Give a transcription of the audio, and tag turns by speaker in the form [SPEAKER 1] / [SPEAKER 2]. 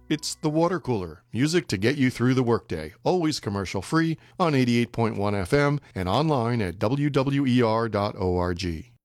[SPEAKER 1] It's The Water Cooler, music to get you through the workday, always commercial free on 88.1 FM and online at wwer.org.